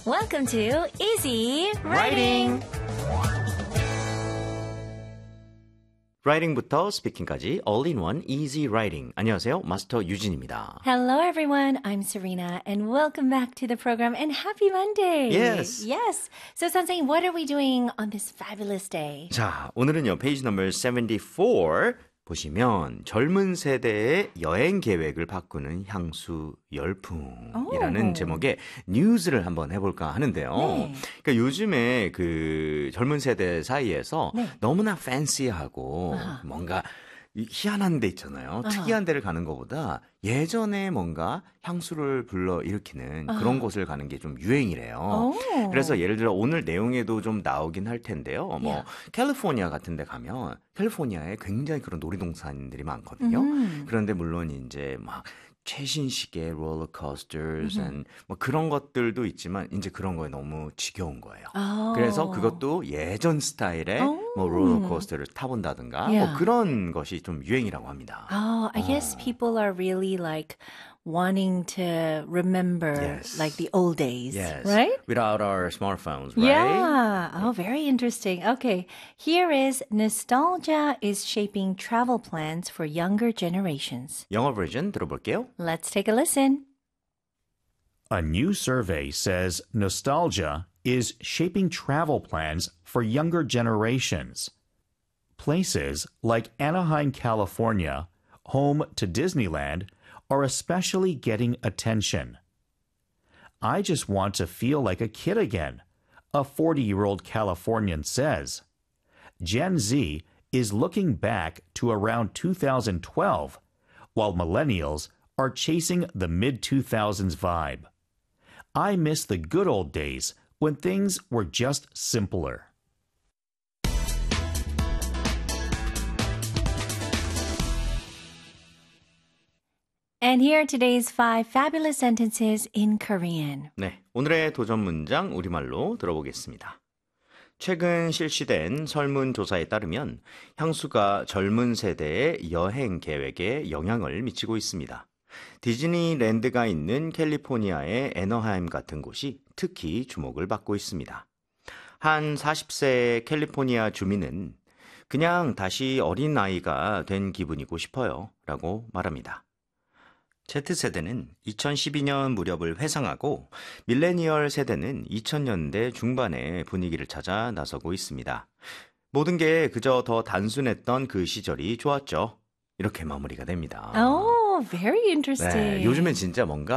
Welcome to Easy Writing. 라이팅부터 스피킹까지 all-in-one easy writing. 안녕하세요. 마스터 유진입니다. Hello everyone, I'm Serena and welcome back to the program and happy Monday. Yes. Yes. So 선생님, what are we doing on this fabulous day? 자, 오늘은요. 페이지 넘버 74 보시면 젊은 세대의 여행 계획을 바꾸는 향수 열풍이라는 제목의 뉴스를 한번 해볼까 하는데요. 네. 그러니까 요즘에 그 젊은 세대 사이에서 너무나 팬시하고 뭔가 희한한 데 있잖아요. 특이한 데를 가는 것보다 예전에 뭔가 향수를 불러일으키는 그런 곳을 가는 게 좀 유행이래요. 그래서 예를 들어 오늘 내용에도 좀 나오긴 할 텐데요. 뭐 캘리포니아 같은 데 가면 캘리포니아에 굉장히 그런 놀이동산들이 많거든요. 그런데 물론 이제 막 최신식의 롤러코스터스 뭐 그런 것들도 있지만 이제 그런 거에 너무 지겨운 거예요. 그래서 그것도 예전 스타일의 뭐 롤러코스터를 타본다든가 뭐 그런 것이 좀 유행이라고 합니다. I guess people are really like wanting to remember like the old days, right? Without our smartphones, right? Yeah. Oh, very interesting. Okay. Here is Nostalgia is shaping travel plans for younger generations. 영어 버전 들어볼게요. Let's take a listen. A new survey says nostalgia is shaping travel plans for younger generations. Places like Anaheim, California, home to Disneyland, are especially getting attention. I just want to feel like a kid again, a 40-year-old Californian says. Gen Z is looking back to around 2012, while millennials are chasing the mid-2000s vibe. I miss the good old days when things were just simpler. And here are today's 5 fabulous sentences in Korean. 네, 오늘의 도전 문장 우리말로 들어보겠습니다. 최근 실시된 설문조사에 따르면 향수가 젊은 세대의 여행 계획에 영향을 미치고 있습니다. 디즈니랜드가 있는 캘리포니아의 애너하임 같은 곳이 특히 주목을 받고 있습니다. 한 40세 캘리포니아 주민은 그냥 다시 어린아이가 된 기분이고 싶어요 라고 말합니다. Z세대는 2012년 무렵을 회상하고 밀레니얼 세대는 2000년대 중반의 분위기를 찾아 나서고 있습니다. 모든 게 그저 더 단순했던 그 시절이 좋았죠. 이렇게 마무리가 됩니다. Oh, very interesting. 네, 요즘엔 진짜 뭔가